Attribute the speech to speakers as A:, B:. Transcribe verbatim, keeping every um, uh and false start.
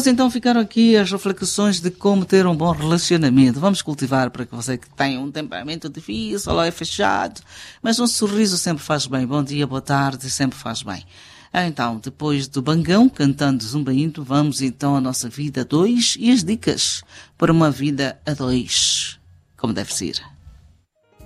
A: Depois então ficaram aqui as reflexões de como ter um bom relacionamento. Vamos cultivar para que você que tem um temperamento difícil ou é fechado, mas um sorriso sempre faz bem. Bom dia, boa tarde, sempre faz bem. Então, depois do Bangão, cantando Zumbaíndo, vamos então à nossa vida a dois e as dicas para uma vida a dois, como deve ser.